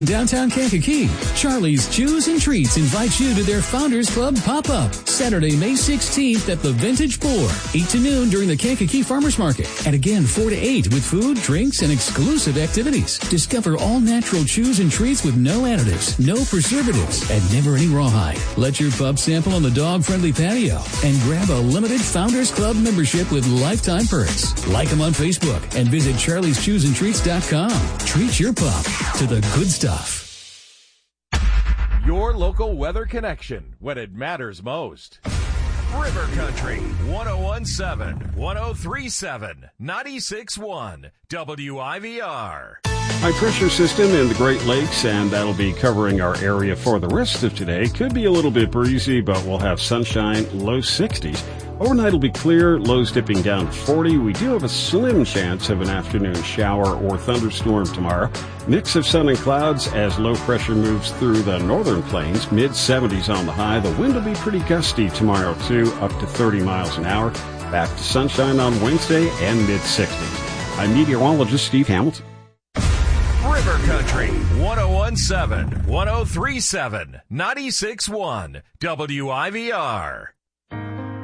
Downtown Kankakee, Charlie's Chews and Treats invites you to their Founders Club pop-up Saturday, May 16th at the Vintage 4, 8 to noon during the Kankakee Farmers Market, and again 4 to 8 with food, drinks, and exclusive activities. Discover all natural chews and treats with no additives, no preservatives, and never any rawhide. Let your pup sample on the dog-friendly patio and grab a limited Founders Club membership with lifetime perks. Like them on Facebook and visit charlieschoosandtreats.com. Treat your pup to the good stuff. Your local weather connection when it matters most. River Country 1017, 1037, 96.1 WIVR. High pressure system in the Great Lakes, and that'll be covering our area for the rest of today. Could be a little bit breezy, but we'll have sunshine, low 60s. Overnight will be clear, lows dipping down to 40. We do have a slim chance of an afternoon shower or thunderstorm tomorrow. Mix of sun and clouds as low pressure moves through the northern plains. Mid-70s on the high. The wind will be pretty gusty tomorrow, too, up to 30 miles an hour. Back to sunshine on Wednesday and mid-60s. I'm meteorologist Steve Hamilton. River Country 1017, 1037, 96.1 WIVR.